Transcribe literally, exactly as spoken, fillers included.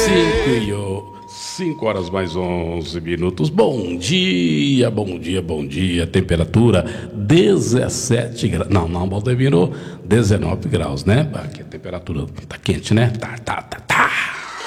cinco horas mais onze minutos. Bom dia, bom dia, bom dia. Temperatura dezessete graus. Não, não, Valdemiro, dezenove graus, né? Aqui a temperatura tá quente, né? Tá, tá, tá.